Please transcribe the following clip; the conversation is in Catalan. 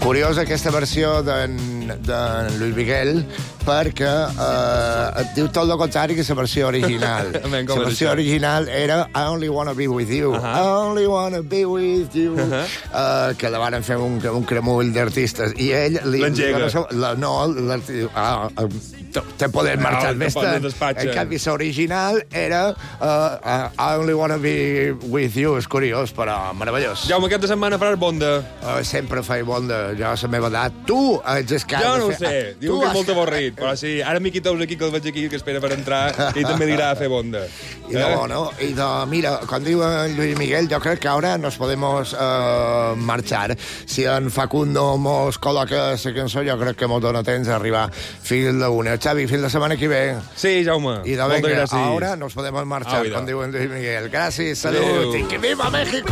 curiosa aquesta versió de Luis Miguel perquè et diu tot el contrari que la versió original. La versió original era I only wanna be with you. I only wanna be with you. Que la van fer un cremull d'artistes. I ell... L'engega. Te poden marxar més tard. En canvi, l'original era I only wanna be with you. És curiós, però meravellós. Jaume, aquesta setmana faràs bonda. Sempre faig bonda, jo a la meva edat. Tu ets el que has de fer... Jo no ho sé, diu que és molt avorrit, però sí, ara m'hi quiteu aquí, que el veig aquí, que espera per entrar, i també dirà a fer bonda. Mira, com diu en Luis Miguel, jo crec que ara nos podemos marxar. Si en Facundo mos col·loca la cançó, jo crec que mos dona temps a arribar fins a una. Xavi, fins la setmana que ve. Sí, Jaume. I de venga, ahora nos podemos marchar, com diu en Luis Miguel. Gràcies, salut, i que viva México!